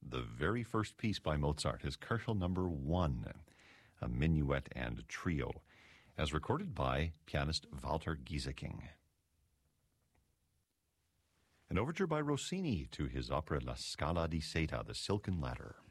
the very first piece by Mozart, his Köchel number 1, a minuet and trio, as recorded by pianist Walter Gieseking. An overture by Rossini to his opera La Scala di Seta, the Silken Ladder.